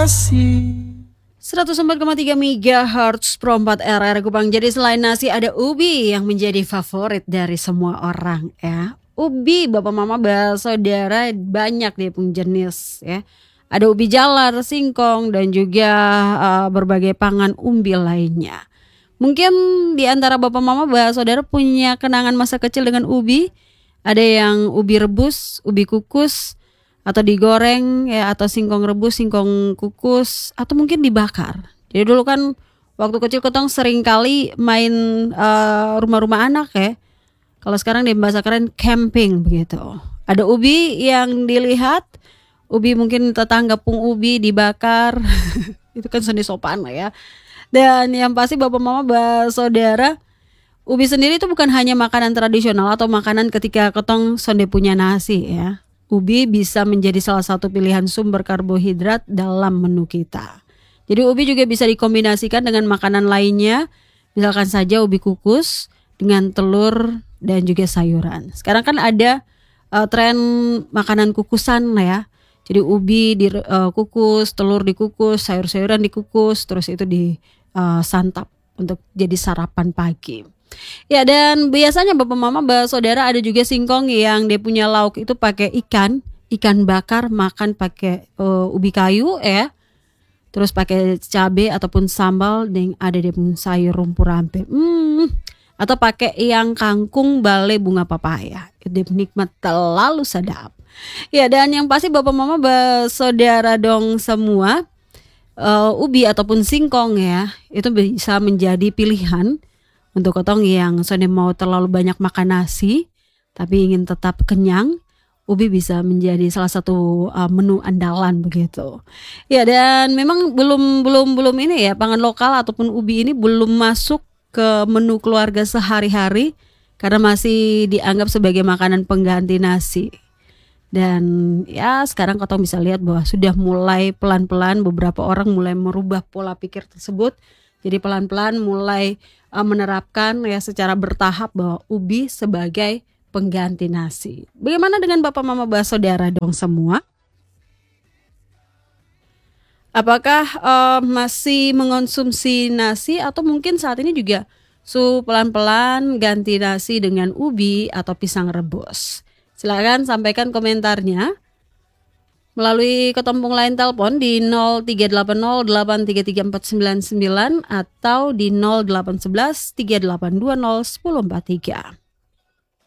kasih. 104,3 MHz Pro 4 RR Kupang. Jadi selain nasi ada ubi yang menjadi favorit dari semua orang ya. Ubi bapak mama saudara banyak dia punya jenis ya. Ada ubi jalar, singkong dan juga berbagai pangan umbi lainnya. Mungkin di antara bapak mama saudara punya kenangan masa kecil dengan ubi. Ada yang ubi rebus, ubi kukus, atau digoreng ya, atau singkong rebus, singkong kukus, atau mungkin dibakar. Jadi dulu kan waktu kecil ketong sering kali main rumah-rumah anak ya. Kalau sekarang di bahasa keren camping begitu. Ada ubi yang dilihat, ubi mungkin tetangga pung ubi dibakar. Itu kan seni sopan lah ya. Dan yang pasti bapak mama saudara, ubi sendiri itu bukan hanya makanan tradisional atau makanan ketika ketong sonde punya nasi ya. Ubi bisa menjadi salah satu pilihan sumber karbohidrat dalam menu kita. Jadi ubi juga bisa dikombinasikan dengan makanan lainnya. Misalkan saja ubi kukus dengan telur dan juga sayuran. Sekarang kan ada tren makanan kukusan lah ya. Jadi ubi dikukus, telur dikukus, sayur-sayuran dikukus, terus itu disantap untuk jadi sarapan pagi. Ya, dan biasanya bapak mama saudara ada juga singkong yang dia punya lauk itu pakai ikan bakar, makan pakai ubi kayu ya. Terus pakai cabai ataupun sambal dan ada dia pun sayur rumpur rampe. Atau pakai yang kangkung bale bunga papaya. Itu nikmat terlalu sedap. Ya, dan yang pasti bapak mama saudara dong semua, ubi ataupun singkong ya, itu bisa menjadi pilihan untuk ketong yang sonde mau terlalu banyak makan nasi tapi ingin tetap kenyang. Ubi bisa menjadi salah satu menu andalan begitu. Ya, dan memang belum ini ya, pangan lokal ataupun ubi ini belum masuk ke menu keluarga sehari-hari karena masih dianggap sebagai makanan pengganti nasi. Dan ya sekarang ketong bisa lihat bahwa sudah mulai pelan-pelan beberapa orang mulai merubah pola pikir tersebut. Jadi pelan-pelan mulai menerapkan ya secara bertahap bahwa ubi sebagai pengganti nasi. Bagaimana dengan bapak mama saudara dong semua? Apakah masih mengonsumsi nasi atau mungkin saat ini juga pelan-pelan ganti nasi dengan ubi atau pisang rebus? Silakan sampaikan komentarnya melalui ketompong line telepon di 0380833499 atau di 0811 3820 1043.